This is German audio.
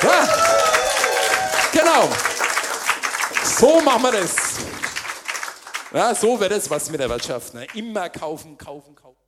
Ja, genau. So machen wir das. Ja, so wird es was mit der Wirtschaft. Ne? Immer kaufen, kaufen, kaufen.